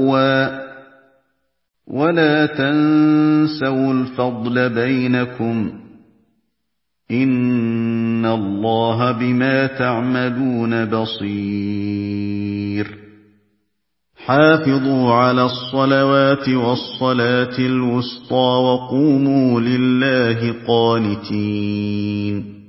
سَوًّا وَلَا تَنسَوُا الْفَضْلَ بَيْنَكُمْ ۚ إِنَّ اللَّهَ بِمَا تَعْمَلُونَ بَصِيرٌ حافظوا على الصلوات والصلاة الوسطى وقوموا لله قانتين